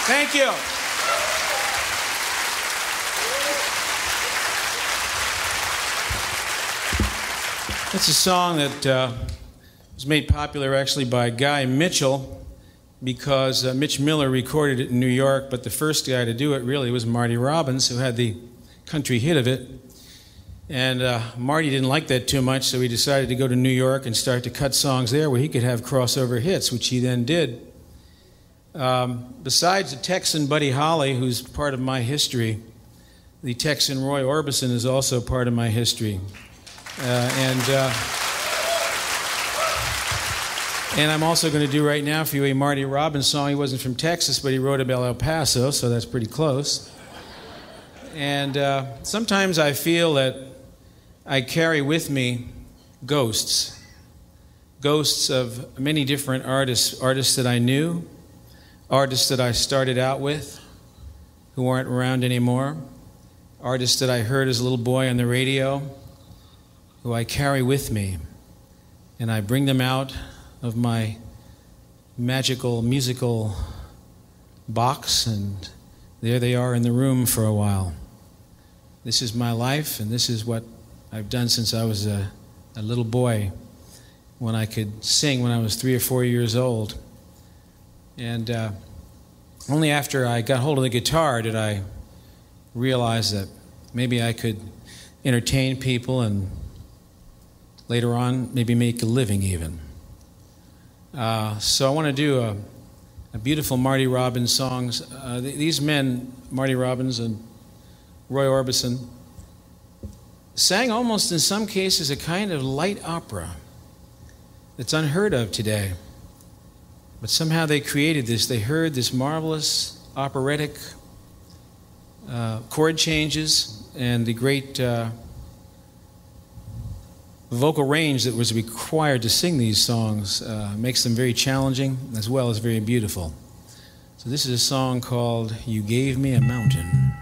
Thank you. It's a song that was made popular actually by Guy Mitchell because Mitch Miller recorded it in New York, but the first guy to do it really was Marty Robbins, who had the country hit of it. And Marty didn't like that too much, so he decided to go to New York and start to cut songs there where he could have crossover hits, which he then did. Besides the Texan Buddy Holly, who's part of my history, the Texan Roy Orbison is also part of my history. And I'm also going to do right now for you a Marty Robbins song. He wasn't from Texas, but he wrote about El Paso, so that's pretty close. And sometimes I feel that I carry with me ghosts of many different artists that I knew, artists that I started out with who aren't around anymore, artists that I heard as a little boy on the radio, who I carry with me, and I bring them out of my magical musical box, and there they are in the room for a while. This is my life, and this is what I've done since I was a little boy, when I could sing when I was 3 or 4 years old. And only after I got hold of the guitar did I realize that maybe I could entertain people and later on maybe make a living even. So I want to do a beautiful Marty Robbins songs. These men, Marty Robbins and Roy Orbison, sang almost in some cases a kind of light opera that's unheard of today. But somehow they created this. They heard this marvelous operatic chord changes and the great vocal range that was required to sing these songs makes them very challenging as well as very beautiful. So this is a song called You Gave Me a Mountain.